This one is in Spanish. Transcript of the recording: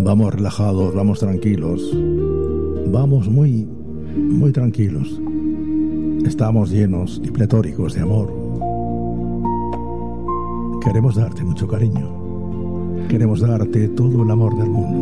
Vamos relajados, vamos tranquilos. Vamos muy, muy tranquilos. Estamos llenos y pletóricos de amor. Queremos darte mucho cariño. Queremos darte todo el amor del mundo.